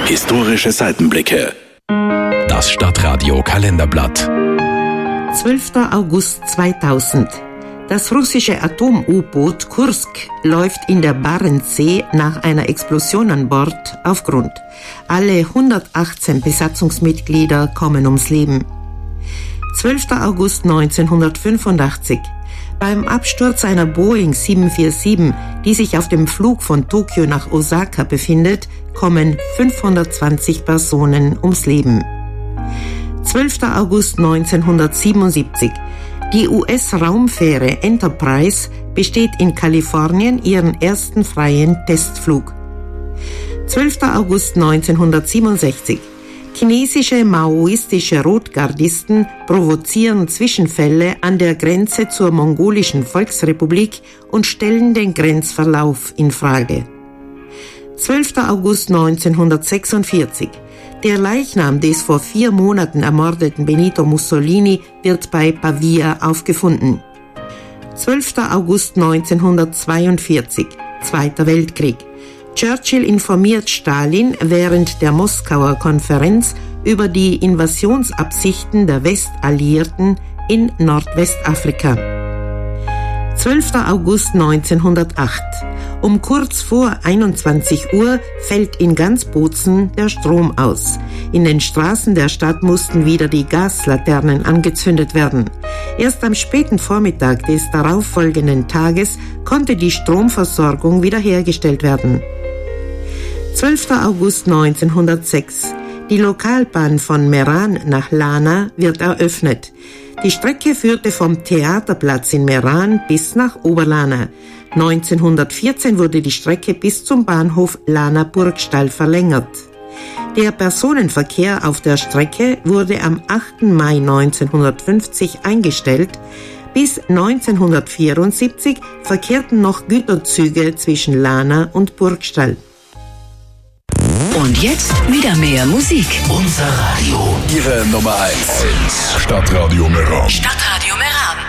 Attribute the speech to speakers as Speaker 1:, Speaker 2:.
Speaker 1: Historische Seitenblicke. Das Stadtradio Kalenderblatt.
Speaker 2: 12. August 2000. Das russische Atom-U-Boot Kursk läuft in der Barentssee nach einer Explosion an Bord auf Grund. Alle 118 Besatzungsmitglieder kommen ums Leben. 12. August 1985. Beim Absturz einer Boeing 747, die sich auf dem Flug von Tokio nach Osaka befindet, kommen 520 Personen ums Leben. 12. August 1977. Die US-Raumfähre Enterprise besteht in Kalifornien ihren ersten freien Testflug. 12. August 1967. Chinesische maoistische Rotgardisten provozieren Zwischenfälle an der Grenze zur Mongolischen Volksrepublik und stellen den Grenzverlauf in Frage. 12. August 1946. Der Leichnam des vor 4 Monaten ermordeten Benito Mussolini wird bei Pavia aufgefunden. 12. August 1942. Zweiter Weltkrieg. Churchill informiert Stalin während der Moskauer Konferenz über die Invasionsabsichten der Westalliierten in Nordwestafrika. 12. August 1908. Um kurz vor 21 Uhr fällt in ganz Bozen der Strom aus. In den Straßen der Stadt mussten wieder die Gaslaternen angezündet werden. Erst am späten Vormittag des darauffolgenden Tages konnte die Stromversorgung wiederhergestellt werden. 12. August 1906. Die Lokalbahn von Meran nach Lana wird eröffnet. Die Strecke führte vom Theaterplatz in Meran bis nach Oberlana. 1914 wurde die Strecke bis zum Bahnhof Lana-Burgstall verlängert. Der Personenverkehr auf der Strecke wurde am 8. Mai 1950 eingestellt. Bis 1974 verkehrten noch Güterzüge zwischen Lana und Burgstall.
Speaker 3: Und jetzt wieder mehr Musik.
Speaker 1: Unser Radio. Ihre Nummer 1. Stadtradio Meran.
Speaker 3: Stadtradio Meran.